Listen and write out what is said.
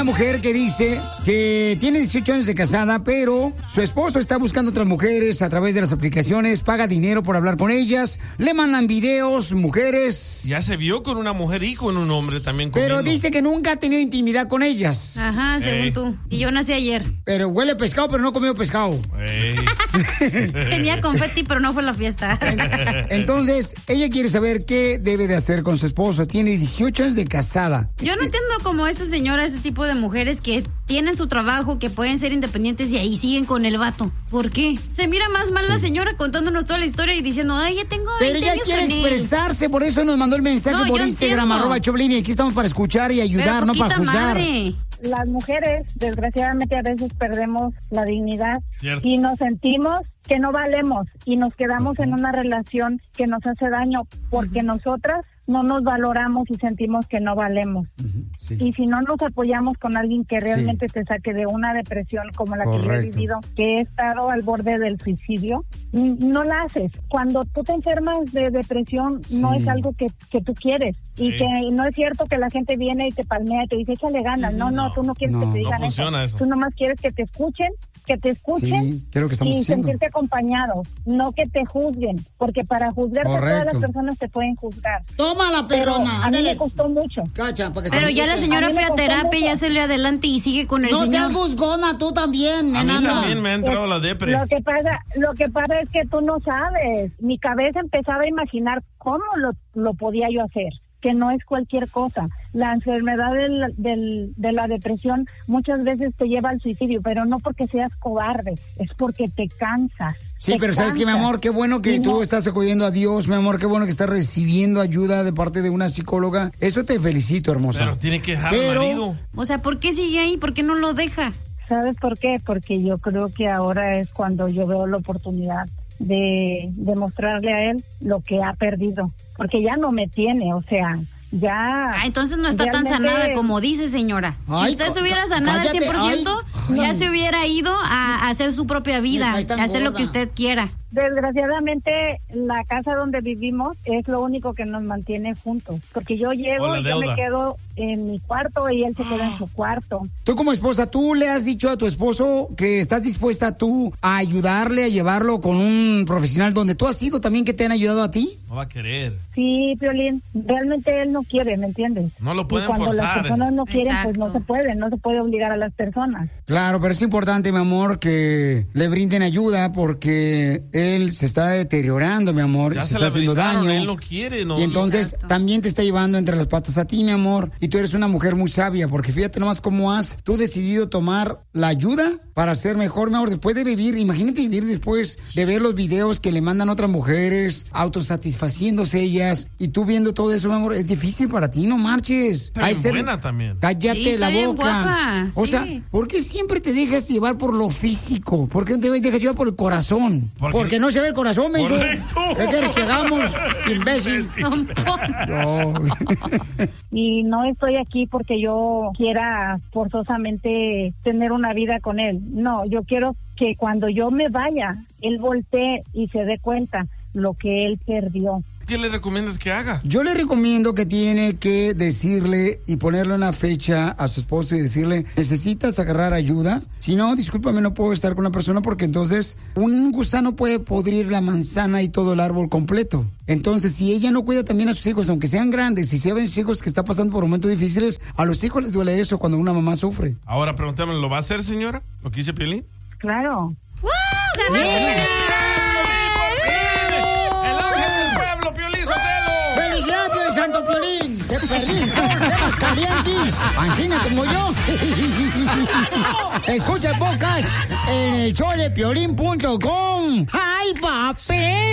mujer que dice que tiene 18 años de casada, pero su esposo está buscando otras mujeres a través de las aplicaciones, paga dinero por hablar con ellas, le mandan videos, mujeres. Ya se vio con una mujer y con un hombre también Pero comiendo. dice que nunca ha tenido intimidad con ellas. Ajá, según tú. Y yo nací ayer. Pero huele pescado, pero no comió pescado. Tenía confeti, pero no fue la fiesta. Entonces, ella quiere saber qué debe de hacer con su esposo. Tiene 18 años de casada. Yo no entiendo como esta señora, este tipo de mujeres que tienen su trabajo, que pueden ser independientes y ahí siguen con el vato. ¿Por qué? Se mira más mal la señora contándonos toda la historia y diciendo, ay, ya tengo 20 Pero ella años quiere con él. expresarse, por eso nos mandó el mensaje No, por yo Instagram, entiendo. @Choplin, y aquí estamos para escuchar y ayudar, no para juzgar. Madre. Las mujeres, desgraciadamente, a veces perdemos la dignidad. Cierto. Y nos sentimos que no valemos y nos quedamos en una relación que nos hace daño porque nosotras no nos valoramos y sentimos que no valemos. Sí. Y si no nos apoyamos con alguien que realmente te saque de una depresión como la que yo he Correcto. vivido, que he estado al borde del suicidio, no la haces. Cuando tú te enfermas de depresión, no es algo que tú quieres. Y que no es cierto que la gente viene y te palmea y te dice, échale ganas. No, tú no quieres que te digan no funciona eso. Tú nomás quieres que te escuchen, Sí, que es lo que estamos y haciendo. sentirte acompañado, no que te juzguen, porque para juzgarte todas las Correcto. personas te pueden juzgar. Tómala, Pero perrona, a mí ándale. me costó mucho. Cacha, para que Pero se ya la quite. señora A mí me fue a costó terapia, mucho. ya se le adelante y sigue con el No señor. seas busgona, tú también, A mí enano. también me ha entrado la depre. Lo que pasa es que tú no sabes. Mi cabeza empezaba a imaginar cómo lo podía yo hacer, que no es cualquier cosa. La enfermedad de la depresión muchas veces te lleva al suicidio, pero no porque seas cobarde, es porque te cansas. Sí, Te pero ¿sabes qué, mi cansas. amor? Qué bueno que Y tú no- estás acudiendo a Dios, mi amor. Qué bueno que estás recibiendo ayuda de parte de una psicóloga. Eso te felicito, hermosa. Pero tiene que dejar Pero- al marido. O sea, ¿por qué sigue ahí? ¿Por qué no lo deja? ¿Sabes por qué? Porque yo creo que ahora es cuando yo veo la oportunidad de mostrarle a él lo que ha perdido, porque ya no me tiene, o sea, ya... Ah, entonces no está tan realmente- sanada como dice, señora. Ay, Si usted se hubiera sanado al cállate, 100%, ay. ya se hubiera ido a hacer su propia vida, Ay, tan a hacer lo gorda. que usted quiera. Desgraciadamente, la casa donde vivimos es lo único que nos mantiene juntos, porque yo llego O la y yo me deuda. quedo en mi cuarto y él se queda en su cuarto. Tú como esposa, ¿tú le has dicho a tu esposo que estás dispuesta tú a ayudarle, a llevarlo con un profesional donde tú has ido también que te han ayudado a ti? No va a querer. Sí, Piolín, realmente él no quiere, ¿me entiendes? No lo Y pueden cuando forzar. las personas no quieren, pues no Exacto. no se puede obligar a las personas. Claro, pero es importante, mi amor, que le brinden ayuda porque él se está deteriorando, mi amor, Ya se se está la haciendo brindaron, daño. él no quiere, no. Y entonces Exacto. también te está llevando entre las patas a ti, mi amor. Y tú eres una mujer muy sabia, porque fíjate nomás cómo has tú decidido tomar la ayuda para ser mejor, mi amor. Después de vivir, imagínate vivir después de ver los videos que le mandan otras mujeres, autosatisfaciéndose ellas, y tú viendo todo eso, mi amor, es difícil para ti, no marches. Pero Hay es ser- buena también. Cállate Sí, está la bien boca. guapa, O sí. sea, ¿por qué siempre te dejas llevar por lo físico? ¿Por qué no te dejas llevar por el corazón? Porque no se ve el corazón, me Correcto. ¿Qué quieres que hagamos, imbécil? Don Poncho. No. Y no estoy aquí porque yo quiera forzosamente tener una vida con él. No, yo quiero que cuando yo me vaya, él voltee y se dé cuenta lo que él perdió. ¿Qué le recomiendas que haga? Yo le recomiendo que tiene que decirle y ponerle una fecha a su esposo y decirle, necesitas agarrar ayuda. Si no, discúlpame, no puedo estar con una persona porque entonces un gusano puede podrir la manzana y todo el árbol completo. Entonces, si ella no cuida también a sus hijos, aunque sean grandes, si se ven hijos que están pasando por momentos difíciles, a los hijos les duele eso cuando una mamá sufre. Ahora pregúntame, ¿lo va a hacer, señora? ¿Lo que dice Piolín? Claro. ¡Felicidades, Piolín Santo Piolín! ¡Te perdiste con temas calientes! ¡Pancina como yo! Escucha el podcast en el showdepiolín.com. ¡Ay, papel!